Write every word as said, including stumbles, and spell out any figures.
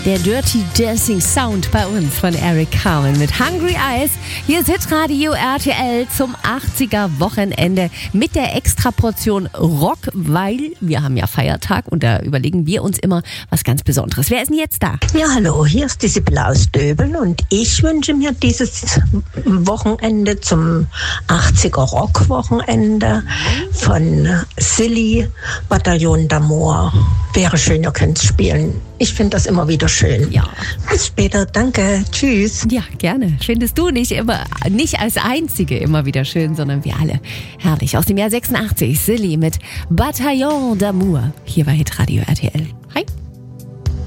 Der Dirty Dancing Sound bei uns von Eric Carmen mit Hungry Eyes. Hier ist Hitradio R T L zum achtziger Wochenende mit der Extraportion Rock, weil wir haben ja Feiertag und da überlegen wir uns immer was ganz Besonderes. Wer ist denn jetzt da? Ja, hallo, hier ist die Sibylle aus Döbeln und ich wünsche mir dieses Wochenende zum achtziger Rock-Wochenende von Silly, Bataillon d'Amour. Wäre schön, ihr könnt es spielen. Ich finde das immer wieder schön. Ja. Bis später, danke, tschüss. Ja, gerne. Findest du nicht immer, nicht als Einzige immer wieder schön, sondern wir alle. Herrlich. Aus dem Jahr sechsundachtzig, Silly mit Bataillon d'Amour. Hier bei Hitradio R T L.